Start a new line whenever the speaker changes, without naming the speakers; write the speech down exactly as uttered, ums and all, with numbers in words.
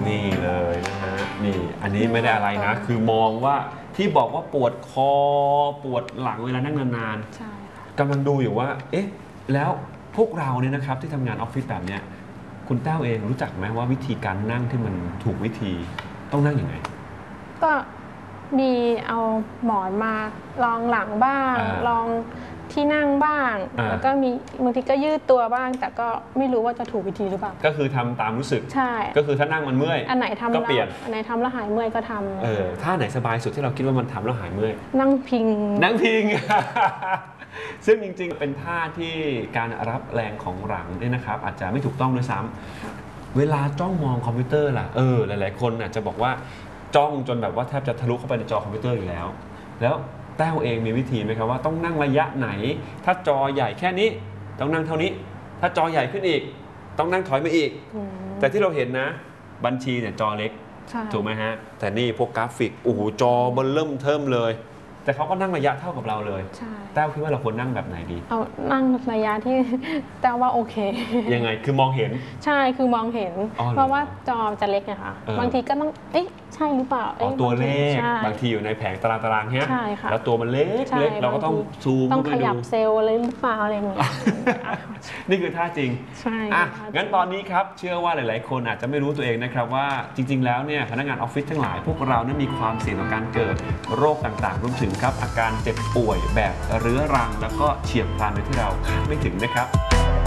นี่เลยนะฮะนี่อันนี้ไม่ได้อะไรนะคือมองว่าที่บอกว่าปวดคอปวดหลังเวลานั่งนานๆใช่กำลังดูอยู่ว่าเอ๊ะแล้วพวกเราเนี่ยนะครับที่ทำงานออฟฟิศแบบเนี้ยคุณแต้วเองรู้จักไหมว่าวิธีการนั่งที่มันถูกวิธีต้องนั่งอย่างไร
ก็มีเอาหมอนมาลองหลังบ้างลองที่นั่งบ้างแล้วก็มีบางทีก็ยืดตัวบ้างแต่ก็ไม่รู้ว่าจะถูกวิธีหรือเปล่า
ก็คือทำตามรู้สึก
ใช่
ก็คือถ้านั่งมันเมื่อย
อันไหนทำ
ก็เปลี่ยน
อันไหนทำแล้วหายเมื่อยก็ทำ
เออท่าไหนสบายสุดที่เราคิดว่ามันทำแล้วหายเมื่อย
นั่งพิง
นั่งพิง ซึ่งจริงๆเป็นท่าที่การรับแรงของหลังเนี่ยนะครับอาจจะไม่ถูกต้องด้วยซ้ำเวลาจ้องมองคอมพิวเตอร์ล่ะเออหลายๆคนอาจจะบอกว่าจ้องจนแบบว่าแทบจะทะลุเข้าไปในจอคอมพิวเตอร์อยู่แล้วแล้วแต้วเองมีวิธีไหมครับว่าต้องนั่งระยะไหนถ้าจอใหญ่แค่นี้ต้องนั่งเท่านี้ถ้าจอใหญ่ขึ้นอีกต้องนั่งถอยมาอีกแต่ที่เราเห็นนะบัญชีเนี่ยจอเล็กถูกไหมฮะแต่นี่พวกกราฟิกโอ้โหจอมันเริ่มเทิมเลยแต่เขาก็นั่งระยะเท่ากับเราเลยแต้วคิดว่าเราควรนั่งแบบไหนดี
เอานั่งระยะที่แต้วว่าโอเค
ยังไงคือมองเห็น
ใช่คือมองเห็นเพราะว่าจอจะเล็กไงคะบางทีก็ต้องเอ๊ะใช่หรือเปล่า
ตัวเลขบางทีอยู่ในแผงตารางตารางเนี้ยแล้วตัวมันเล็กเล็กเราก็ต้องซูม
ต้องขยับเซลล์อะไรหรือเปล่าอะไรอย่างเงี้ย
นี่คือท่าจริงใช่อ่ะงั้นตอนนี้ครับเชื่อว่าหลายๆคนอาจจะไม่รู้ตัวเองนะครับว่าจริงๆแล้วเนี่ยพนักงานออฟฟิศทั้งหลายพวกเราเนี่ยมีความเสี่ยงต่อการเกิดโรคต่างๆรวมถึงครับอาการเจ็บป่วยแบบเรื้อรังแล้วก็เฉียบพลันโดยที่เราคาดไม่ถึงนะครับ